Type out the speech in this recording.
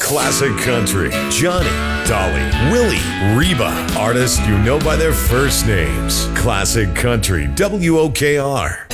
Classic Country. Johnny, Dolly, Willie, Reba. Artists you know by their first names. Classic Country, WOKR.